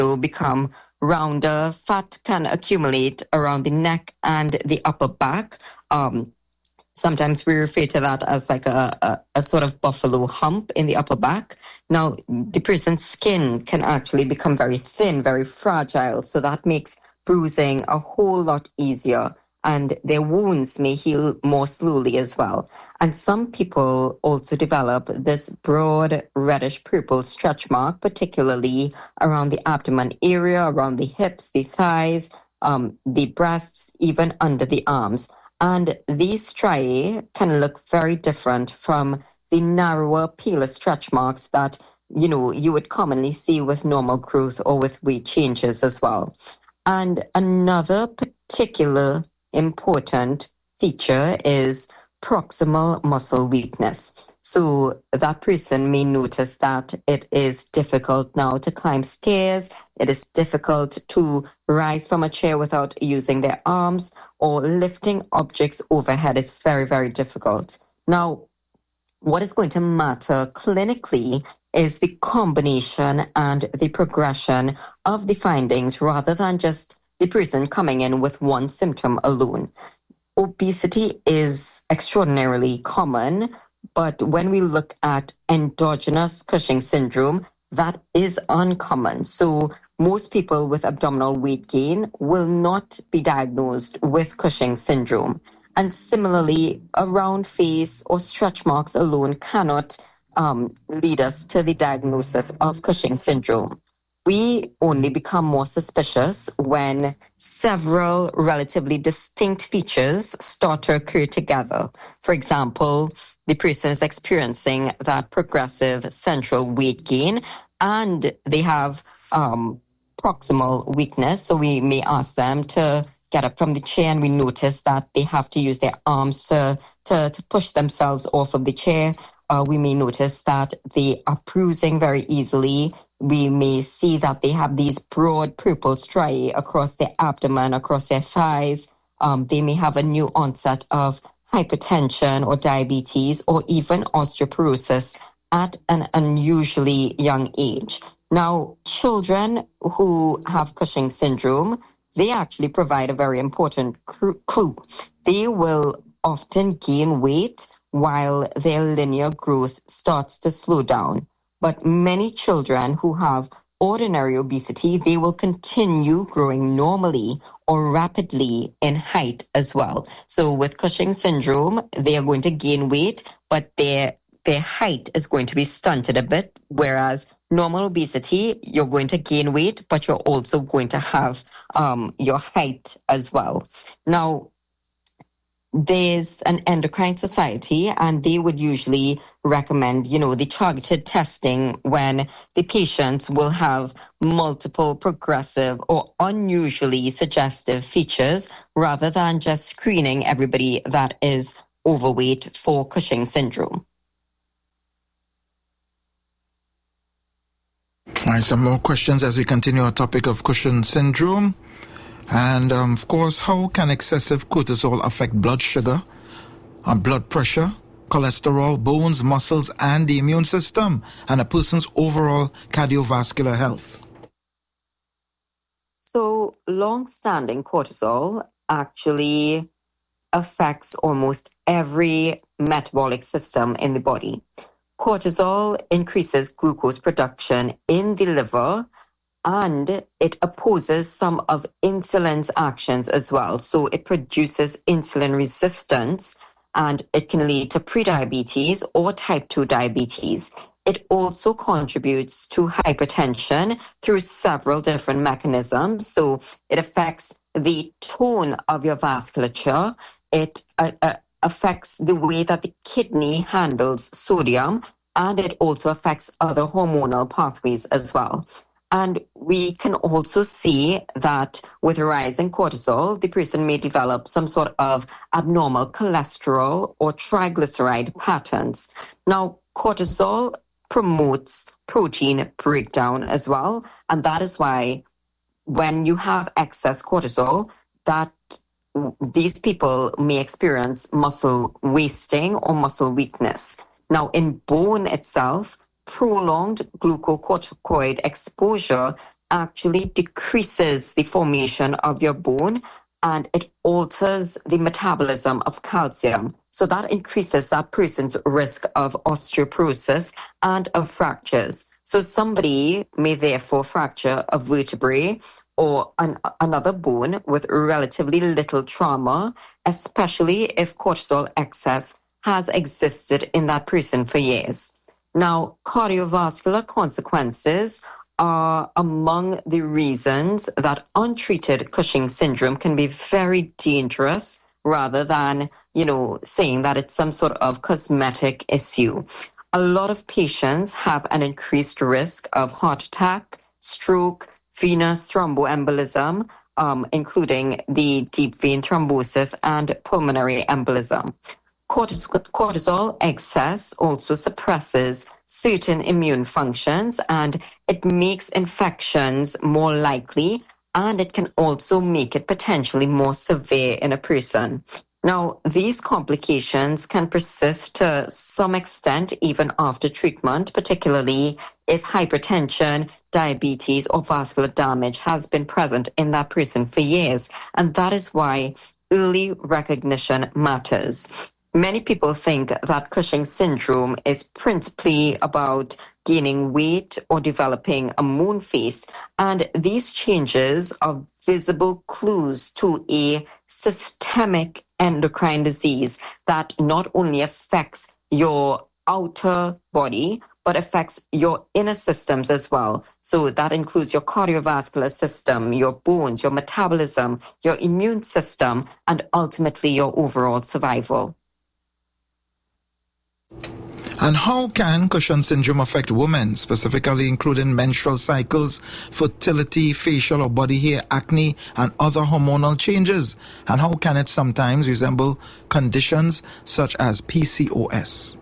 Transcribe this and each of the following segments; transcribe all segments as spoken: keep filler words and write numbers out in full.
also become rounder. Fat can accumulate around the neck and the upper back. Um, sometimes we refer to that as like a, a, a sort of buffalo hump in the upper back. Now, the person's skin can actually become very thin, very fragile. So that makes bruising a whole lot easier. And their wounds may heal more slowly as well. And some people also develop this broad reddish purple stretch mark, particularly around the abdomen area, around the hips, the thighs, um, the breasts, even under the arms. And these striae can look very different from the narrower, paler stretch marks that, you know, you would commonly see with normal growth or with weight changes as well. And another particular important feature is proximal muscle weakness. So that person may notice that it is difficult now to climb stairs. It is difficult to rise from a chair without using their arms, or lifting objects overhead is very, very difficult. Now, what is going to matter clinically is the combination and the progression of the findings rather than just the person coming in with one symptom alone. Obesity is extraordinarily common, but when we look at endogenous Cushing syndrome, that is uncommon. So most people with abdominal weight gain will not be diagnosed with Cushing syndrome. And similarly, a round face or stretch marks alone cannot um, lead us to the diagnosis of Cushing syndrome. We only become more suspicious when several relatively distinct features start to occur together. For example, the person is experiencing that progressive central weight gain and they have um, proximal weakness. So we may ask them to get up from the chair and we notice that they have to use their arms to, to, to push themselves off of the chair. Uh, we may notice that they are bruising very easily. We may see that they have these broad purple striae across their abdomen, across their thighs. Um, they may have a new onset of hypertension or diabetes or even osteoporosis at an unusually young age. Now, children who have Cushing syndrome, they actually provide a very important clue. They will often gain weight while their linear growth starts to slow down. But many children who have ordinary obesity, they will continue growing normally or rapidly in height as well. So with Cushing syndrome, they are going to gain weight, but their their height is going to be stunted a bit, whereas normal obesity, you're going to gain weight, but you're also going to have um, your height as well. Now, there's an endocrine society and they would usually recommend, you know, the targeted testing when the patients will have multiple progressive or unusually suggestive features rather than just screening everybody that is overweight for Cushing syndrome. All right, some more questions as we continue our topic of Cushing syndrome. And, um, of course, how can excessive cortisol affect blood sugar, uh, blood pressure, cholesterol, bones, muscles, and the immune system, and a person's overall cardiovascular health? So, long-standing cortisol actually affects almost every metabolic system in the body. Cortisol increases glucose production in the liver, and it opposes some of insulin's actions as well. So it produces insulin resistance, and it can lead to prediabetes or type two diabetes. It also contributes to hypertension through several different mechanisms. So it affects the tone of your vasculature. It uh, uh, affects the way that the kidney handles sodium, and it also affects other hormonal pathways as well. And we can also see that with rising cortisol, the person may develop some sort of abnormal cholesterol or triglyceride patterns. Now, cortisol promotes protein breakdown as well. And that is why when you have excess cortisol, that these people may experience muscle wasting or muscle weakness. Now, in bone itself, prolonged glucocorticoid exposure actually decreases the formation of your bone and it alters the metabolism of calcium. So that increases that person's risk of osteoporosis and of fractures. So somebody may therefore fracture a vertebrae or an, another bone with relatively little trauma, especially if cortisol excess has existed in that person for years. Now, cardiovascular consequences are among the reasons that untreated Cushing syndrome can be very dangerous rather than, you know, saying that it's some sort of cosmetic issue. A lot of patients have an increased risk of heart attack, stroke, venous thromboembolism, um, including the deep vein thrombosis and pulmonary embolism. Cortisol, cortisol excess also suppresses certain immune functions and it makes infections more likely, and it can also make it potentially more severe in a person. Now, these complications can persist to some extent even after treatment, particularly if hypertension, diabetes, or vascular damage has been present in that person for years. And that is why early recognition matters. Many people think that Cushing syndrome is principally about gaining weight or developing a moon face, and these changes are visible clues to a systemic endocrine disease that not only affects your outer body, but affects your inner systems as well. So that includes your cardiovascular system, your bones, your metabolism, your immune system, and ultimately your overall survival. And how can Cushing syndrome affect women, specifically including menstrual cycles, fertility, facial or body hair, acne, and other hormonal changes? And how can it sometimes resemble conditions such as P C O S?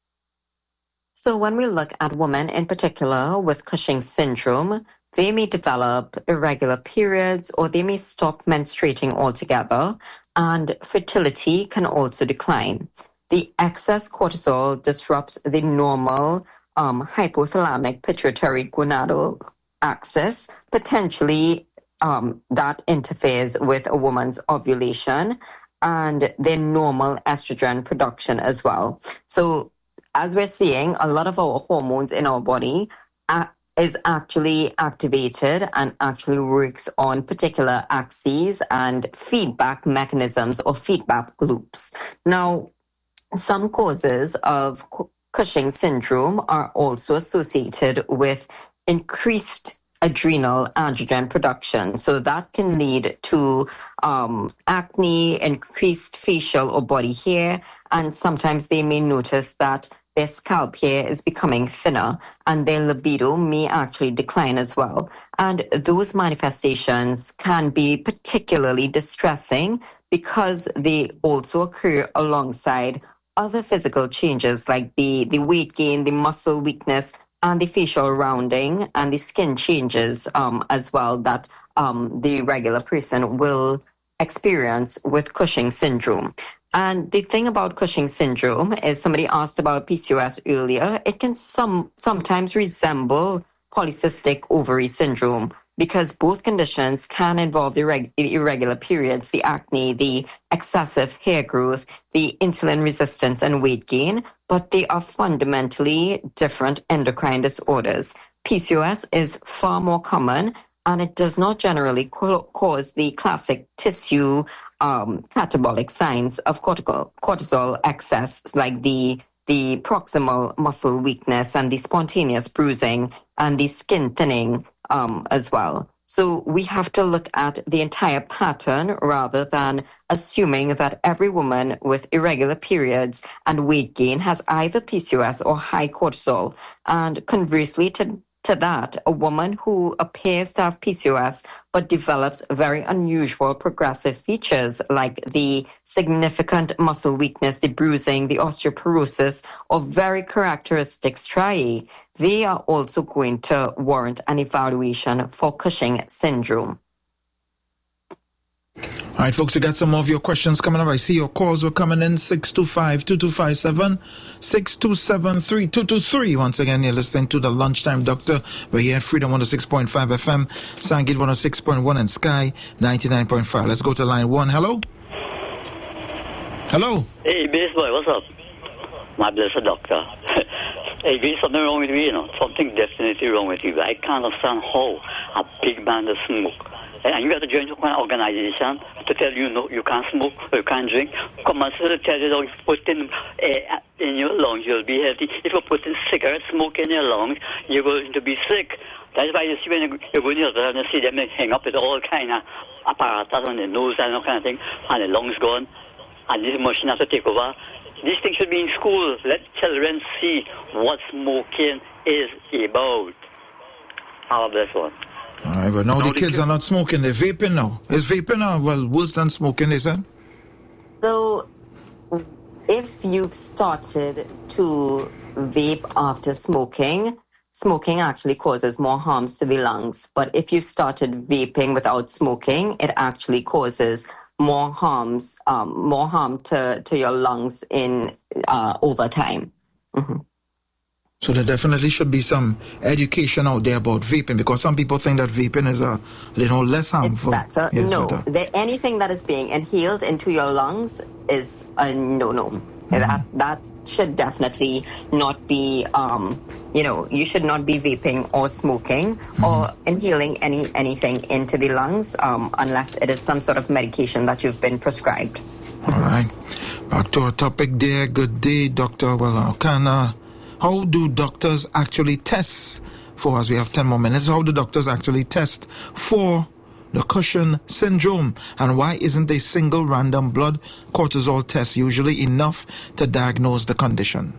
So when we look at women in particular with Cushing syndrome, they may develop irregular periods or they may stop menstruating altogether, and fertility can also decline. The excess cortisol disrupts the normal um, hypothalamic pituitary gonadal axis, potentially um, that interferes with a woman's ovulation and their normal estrogen production as well. So as we're seeing, a lot of our hormones in our body uh, is actually activated and actually works on particular axes and feedback mechanisms or feedback loops. Now, some causes of Cushing syndrome are also associated with increased adrenal androgen production. So that can lead to um, acne, increased facial or body hair, and sometimes they may notice that their scalp hair is becoming thinner and their libido may actually decline as well. And those manifestations can be particularly distressing because they also occur alongside other physical changes like the, the weight gain, the muscle weakness, and the facial rounding and the skin changes um, as well that um, the regular person will experience with Cushing syndrome. And the thing about Cushing syndrome is somebody asked about P C O S earlier. It can some sometimes resemble polycystic ovary syndrome because both conditions can involve the irreg- irregular periods, the acne, the excessive hair growth, the insulin resistance and weight gain, but they are fundamentally different endocrine disorders. P C O S is far more common and it does not generally co- cause the classic tissue um, catabolic signs of cortical, cortisol excess like the the proximal muscle weakness and the spontaneous bruising and the skin thinning um, as well. So we have to look at the entire pattern rather than assuming that every woman with irregular periods and weight gain has either P C O S or high cortisol. And conversely to To that, a woman who appears to have P C O S but develops very unusual progressive features like the significant muscle weakness, the bruising, the osteoporosis, or very characteristic striae, they are also going to warrant an evaluation for Cushing syndrome. All right, folks, we got some more of your questions coming up. I see your calls were coming in. six two five, two two five seven, six two seven three, two two three. Once again, you're listening to the Lunchtime Doctor. We're here at Freedom one oh six point five F M, Sangit one oh six point one, and Sky ninety-nine point five. Let's go to line one. Hello? Hello? Hey, Bass Boy, what's up? My blessed doctor. Hey, there's something wrong with you, you know. Something definitely wrong with you. I can't understand how a big man does smoke. And you have to join some kind of organization to tell you, no, you can't smoke, or you can't drink. Come on, so to tell you, if you put in, uh, in your lungs, you'll be healthy. If you put in cigarette smoke in your lungs, you're going to be sick. That's why you see when you go near them, you see them hang up with all kind of apparatus on the nose and all kind of thing, and the lungs gone, and this machine has to take over. This thing should be in school. Let children see what smoking is about. Have a blessed one. All right, but now the kids are not smoking, they're vaping now. Is vaping now, well, worse than smoking, they said? So, if you've started to vape after smoking, smoking actually causes more harms to the lungs. But if you started vaping without smoking, it actually causes more harms, um, more harm to, to your lungs in uh, over time. Mm-hmm. So there definitely should be some education out there about vaping, because some people think that vaping is a little less harmful. It's better. Yes, no, better. The, anything that is being inhaled into your lungs is a no-no. Mm-hmm. That that should definitely not be. Um, you know, you should not be vaping or smoking mm-hmm. or inhaling any anything into the lungs um, unless it is some sort of medication that you've been prescribed. All right. Back to our topic there. Good day, Doctor. Well, uh, can uh, how do doctors actually test for us? We have ten more minutes. How do doctors actually test for the Cushing syndrome? And why isn't a single random blood cortisol test usually enough to diagnose the condition?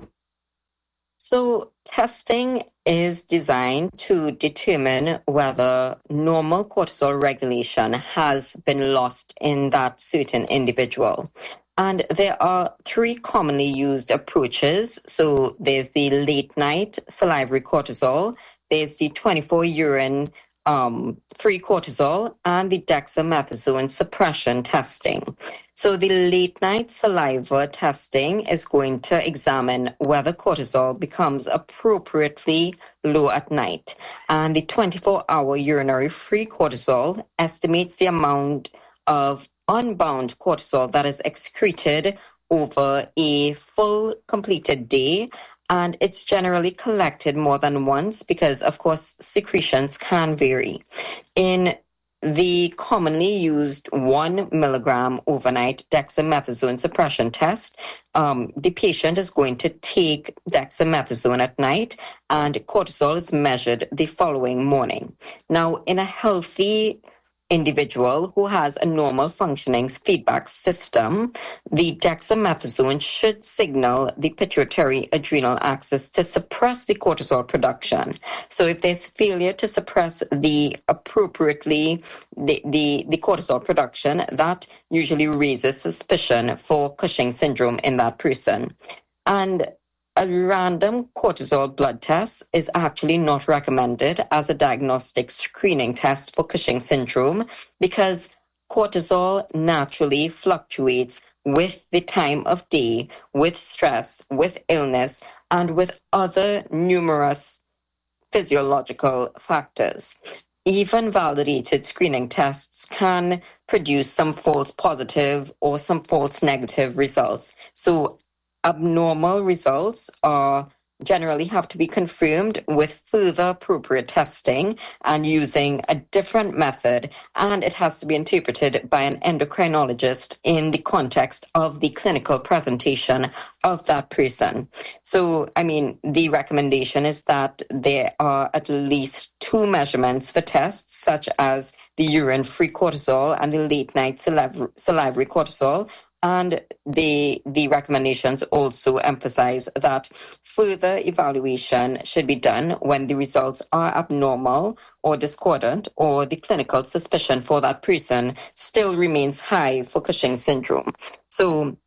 So testing is designed to determine whether normal cortisol regulation has been lost in that certain individual. And there are three commonly used approaches. So there's the late night salivary cortisol, there's the twenty-four urine um, free cortisol, and the dexamethasone suppression testing. So the late night saliva testing is going to examine whether cortisol becomes appropriately low at night. And the twenty-four hour urinary free cortisol estimates the amount of unbound cortisol that is excreted over a full completed day. And it's generally collected more than once because, of course, secretions can vary. In the commonly used one milligram overnight dexamethasone suppression test, um, the patient is going to take dexamethasone at night and cortisol is measured the following morning. Now, in a healthy individual who has a normal functioning feedback system, the dexamethasone should signal the pituitary adrenal axis to suppress the cortisol production. So if there's failure to suppress the appropriately the, the, the cortisol production, that usually raises suspicion for Cushing syndrome in that person. And a random cortisol blood test is actually not recommended as a diagnostic screening test for Cushing syndrome because cortisol naturally fluctuates with the time of day, with stress, with illness, and with other numerous physiological factors. Even validated screening tests can produce some false positive or some false negative results. So abnormal results are generally have to be confirmed with further appropriate testing and using a different method, and it has to be interpreted by an endocrinologist in the context of the clinical presentation of that person. So, I mean, the recommendation is that there are at least two measurements for tests, such as the urine-free cortisol and the late-night saliv- salivary cortisol. And the the recommendations also emphasize that further evaluation should be done when the results are abnormal or discordant or the clinical suspicion for that person still remains high for Cushing syndrome. So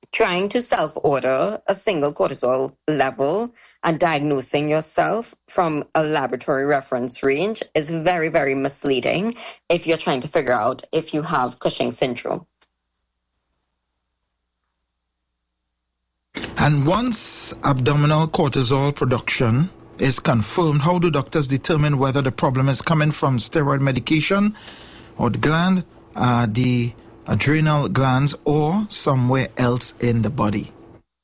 trying to self-order a single cortisol level and diagnosing yourself from a laboratory reference range is very, very misleading if you're trying to figure out if you have Cushing syndrome. And once abdominal cortisol production is confirmed, how do doctors determine whether the problem is coming from steroid medication or the gland, uh, the adrenal glands, or somewhere else in the body?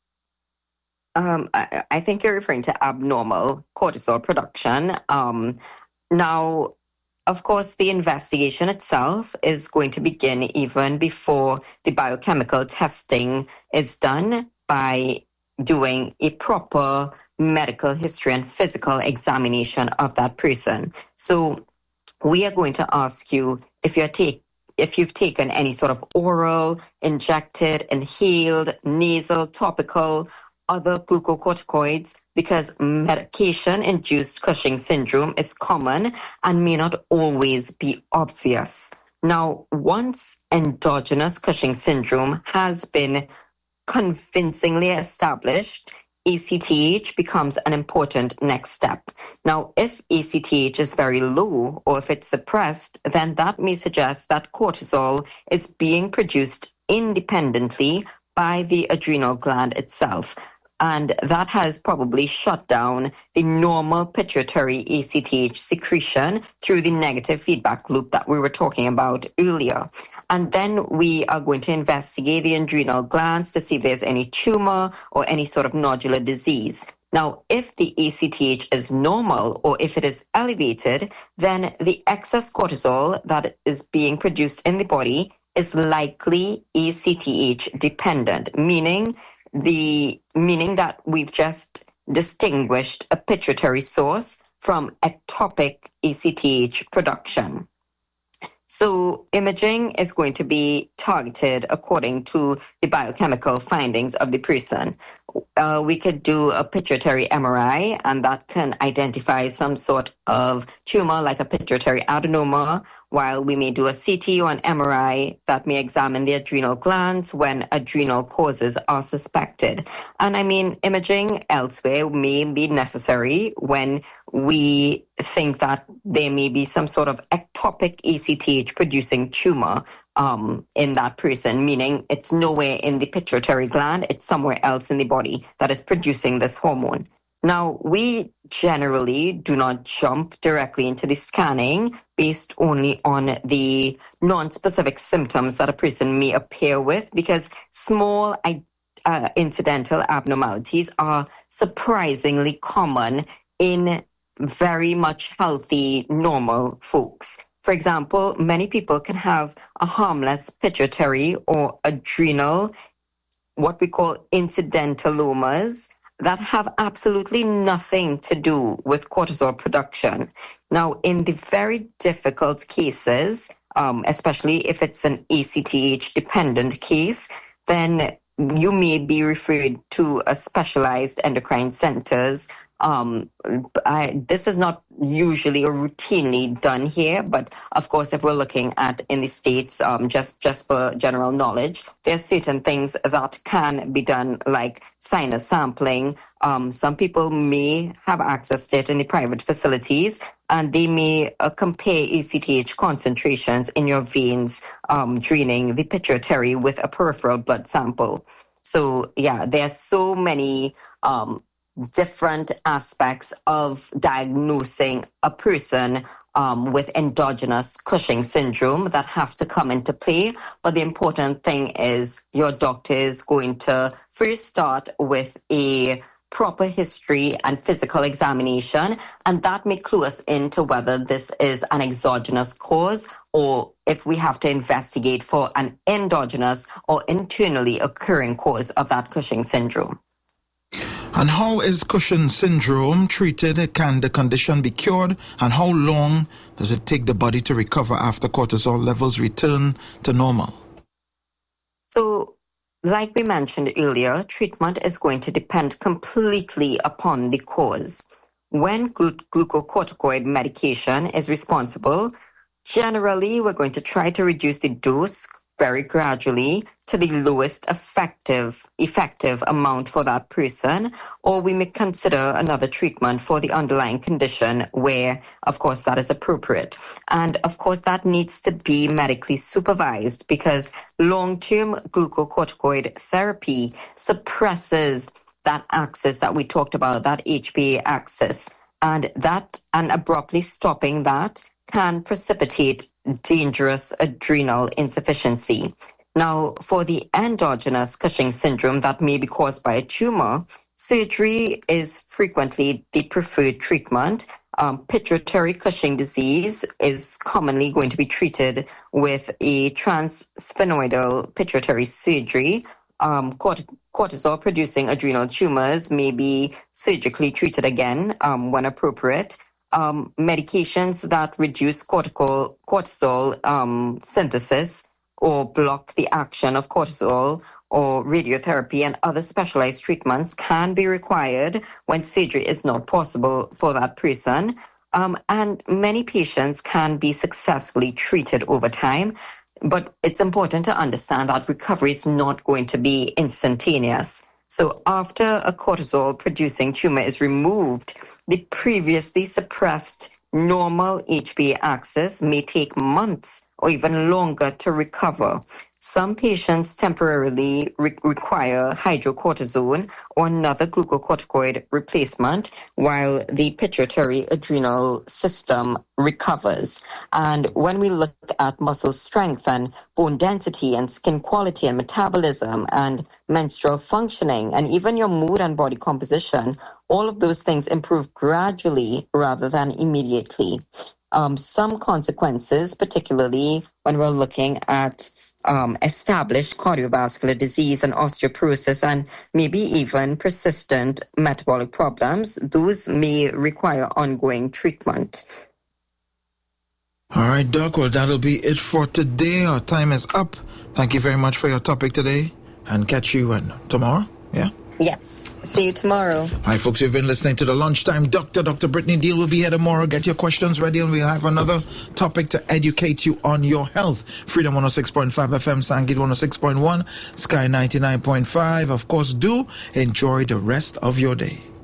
Um, I, I think you're referring to abnormal cortisol production. Um, now, of course, the investigation itself is going to begin even before the biochemical testing is done by doing a proper medical history and physical examination of that person. So we are going to ask you if you're take, if you've taken any sort of oral, injected, inhaled, nasal, topical, other glucocorticoids, because medication-induced Cushing syndrome is common and may not always be obvious. Now, once endogenous Cushing syndrome has been convincingly established, A C T H becomes an important next step. Now, if A C T H is very low or if it's suppressed, then that may suggest that cortisol is being produced independently by the adrenal gland itself. And that has probably shut down the normal pituitary A C T H secretion through the negative feedback loop that we were talking about earlier. And then we are going to investigate the adrenal glands to see if there's any tumor or any sort of nodular disease. Now, if the A C T H is normal or if it is elevated, then the excess cortisol that is being produced in the body is likely A C T H dependent, meaning the meaning that we've just distinguished a pituitary source from ectopic A C T H production. So imaging is going to be targeted according to the biochemical findings of the person. Uh, we could do a pituitary M R I, and that can identify some sort of tumor like a pituitary adenoma, while we may do a C T or an M R I that may examine the adrenal glands when adrenal causes are suspected. And I mean, imaging elsewhere may be necessary when we think that there may be some sort of ectopic A C T H producing tumor um, in that person, meaning it's nowhere in the pituitary gland, it's somewhere else in the body that is producing this hormone. Now, we generally do not jump directly into the scanning based only on the non-specific symptoms that a person may appear with, because small uh, incidental abnormalities are surprisingly common in very much healthy, normal folks. For example, many people can have a harmless pituitary or adrenal, what we call incidentalomas, that have absolutely nothing to do with cortisol production. Now, in the very difficult cases, um, especially if it's an A C T H dependent case, then you may be referred to a specialized endocrine centers. Um, I, this is not usually or routinely done here, but of course, if we're looking at in the States, um, just, just for general knowledge, there's certain things that can be done, like sinus sampling. Um, some people may have access to it in the private facilities, and they may uh, compare A C T H concentrations in your veins, um, draining the pituitary with a peripheral blood sample. So yeah, there's so many, um, different aspects of diagnosing a person um, with endogenous Cushing syndrome that have to come into play. But the important thing is your doctor is going to first start with a proper history and physical examination, and that may clue us into whether this is an exogenous cause or if we have to investigate for an endogenous or internally occurring cause of that Cushing syndrome. And how is Cushing syndrome treated? Can the condition be cured? And how long does it take the body to recover after cortisol levels return to normal? So, like we mentioned earlier, treatment is going to depend completely upon the cause. When glu- glucocorticoid medication is responsible, generally we're going to try to reduce the dose very gradually to the lowest effective effective amount for that person, or we may consider another treatment for the underlying condition where, of course, that is appropriate. And of course, that needs to be medically supervised because long-term glucocorticoid therapy suppresses that axis that we talked about, that H P A axis, and that and abruptly stopping that can precipitate dangerous adrenal insufficiency. Now, for the endogenous Cushing syndrome that may be caused by a tumor, surgery is frequently the preferred treatment. Um, pituitary Cushing disease is commonly going to be treated with a transsphenoidal pituitary surgery. Um, cort- cortisol-producing adrenal tumors may be surgically treated again um, when appropriate. Um, medications that reduce cortical, cortisol um, synthesis or block the action of cortisol or radiotherapy and other specialized treatments can be required when surgery is not possible for that person. Um, and many patients can be successfully treated over time. But it's important to understand that recovery is not going to be instantaneous. So after a cortisol-producing tumor is removed, the previously suppressed normal H P A axis may take months or even longer to recover. Some patients temporarily re- require hydrocortisone or another glucocorticoid replacement while the pituitary adrenal system recovers. And when we look at muscle strength and bone density and skin quality and metabolism and menstrual functioning and even your mood and body composition, all of those things improve gradually rather than immediately. Um, some consequences, particularly when we're looking at um, established cardiovascular disease and osteoporosis and maybe even persistent metabolic problems, those may require ongoing treatment. All right, Doc. Well, that'll be it for today. Our time is up. Thank you very much for your topic today, and catch you when, tomorrow? Yeah? Yes. See you tomorrow. Hi, folks. You've been listening to the Lunchtime Doctor. Doctor Brittany Deal will be here tomorrow. Get your questions ready, and we'll have another topic to educate you on your health. Freedom one oh six point five F M, Sangit one oh six point one, Sky ninety-nine point five. Of course, do enjoy the rest of your day.